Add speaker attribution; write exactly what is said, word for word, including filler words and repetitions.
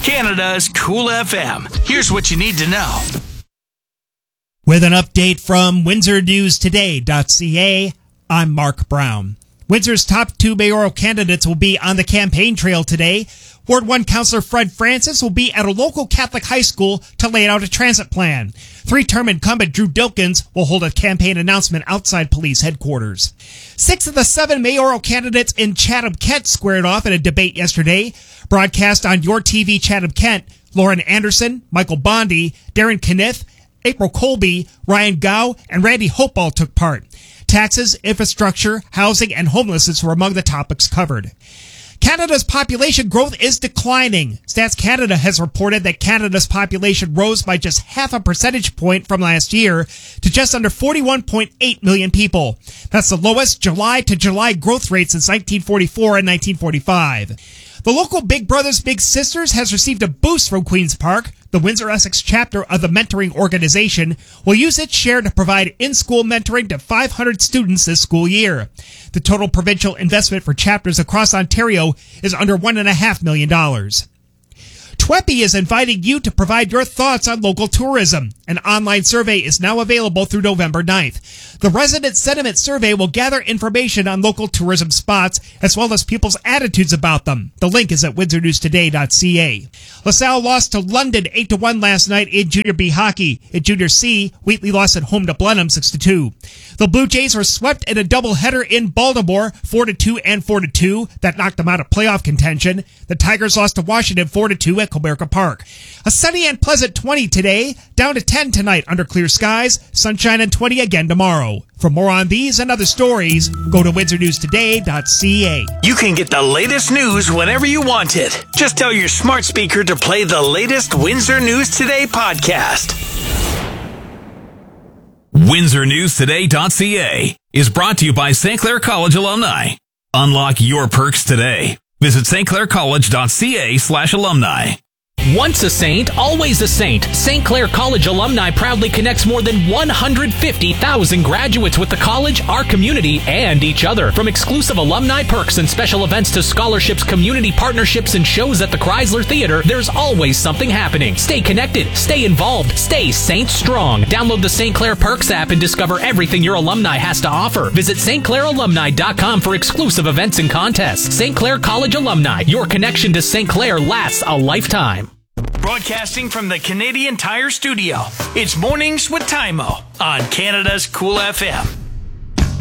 Speaker 1: Canada's Cool F M. Here's what you need to know.
Speaker 2: With an update from Windsor News Today dot C A, I'm Mark Brown. Windsor's top two mayoral candidates will be on the campaign trail today. Ward one Councillor Fred Francis will be at a local Catholic high school to lay out a transit plan. Three-term incumbent Drew Dilkins will hold a campaign announcement outside police headquarters. Six of the seven mayoral candidates in Chatham-Kent squared off in a debate yesterday. Broadcast on Your T V Chatham-Kent, Lauren Anderson, Michael Bondi, Darren Kniff, April Colby, Ryan Gow, and Randy Hopewell took part. Taxes, infrastructure, housing, and homelessness were among the topics covered. Canada's population growth is declining. Stats Canada has reported that Canada's population rose by just half a percentage point from last year to just under forty-one point eight million people. That's the lowest July to July growth rate since nineteen forty-four and nineteen forty-five. The local Big Brothers Big Sisters has received a boost from Queen's Park. The Windsor-Essex chapter of the mentoring organization will use its share to provide in-school mentoring to five hundred students this school year. The total provincial investment for chapters across Ontario is under one point five million dollars. T W E P I is inviting you to provide your thoughts on local tourism. An online survey is now available through November ninth. The Resident Sentiment Survey will gather information on local tourism spots as well as people's attitudes about them. The link is at Windsor News Today dot C A. LaSalle lost to London eight to one last night in Junior B hockey. In Junior C, Wheatley lost at home to Blenheim six to two. The Blue Jays were swept in a doubleheader in Baltimore four to two and four to two. That knocked them out of playoff contention. The Tigers lost to Washington four to two at Comerica Park. A sunny and pleasant twenty today, down to ten tonight under clear skies, sunshine and twenty again tomorrow. For more on these and other stories, go to Windsor News Today dot C A.
Speaker 1: You can get the latest news whenever you want it. Just tell your smart speaker to play the latest Windsor News Today podcast.
Speaker 3: Windsor News Today dot C A is brought to you by Saint Clair College alumni. Unlock your perks today. Visit Saint Clair College dot C A slash alumni.
Speaker 4: Once a saint, always a saint. Saint Clair College alumni proudly connects more than one hundred fifty thousand graduates with the college, our community, and each other. From exclusive alumni perks and special events to scholarships, community partnerships, and shows at the Chrysler Theater, there's always something happening. Stay connected, stay involved, stay Saint Strong. Download the Saint Clair Perks app and discover everything your alumni has to offer. Visit Saint Clair Alumni dot com for exclusive events and contests. Saint Clair College Alumni, your connection to Saint Clair lasts a lifetime.
Speaker 1: Broadcasting from the Canadian Tire Studio, it's Mornings with Tymo on Canada's Cool F M.